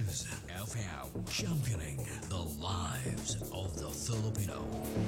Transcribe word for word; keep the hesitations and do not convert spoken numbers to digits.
is F M, championing the lives of the Filipino.